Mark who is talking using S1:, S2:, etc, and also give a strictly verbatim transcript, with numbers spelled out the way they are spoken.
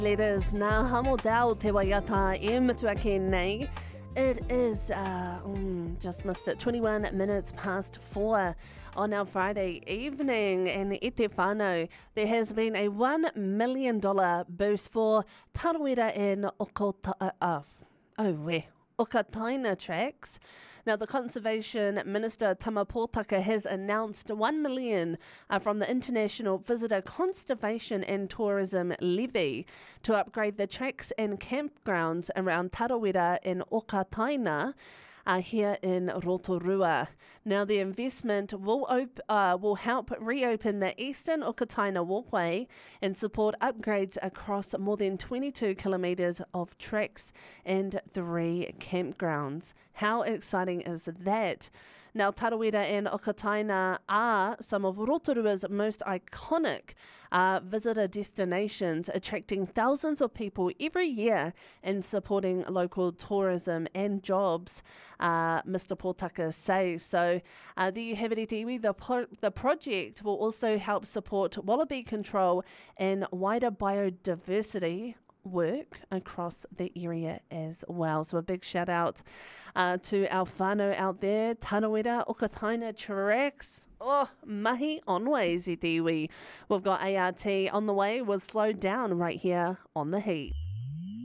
S1: Leaders na hamo dao te waiata e matuake nei. It is uh, mm, just missed it, twenty-one minutes past four on our Friday evening. And i te whānau, there has been a one million dollars boost for Tarawera and Okota, uh, uh, oh, we. Okataina tracks. Now, the Conservation Minister Tama Pōtaka has announced one million dollars uh, from the International Visitor Conservation and Tourism Levy to upgrade the tracks and campgrounds around Tarawera and Okataina Uh, here in Rotorua. Now, the investment will op- uh, will help reopen the Eastern Okataina Walkway and support upgrades across more than twenty-two kilometres of tracks and three campgrounds. How exciting is that? Now, Tarawera and Okataina are some of Rotorua's most iconic uh, visitor destinations, attracting thousands of people every year and supporting local tourism and jobs, uh, Mister Pōtaka says. So uh, there you have it, e te iwi. The, pro- the project will also help support wallaby control and wider biodiversity work across the area as well. So a big shout out uh, to our whānau out there, Tarawera, Okataina tracks. Oh, mahi onways, e te iwi. We've got A R T on the way. We'll slow down right here on The Heat.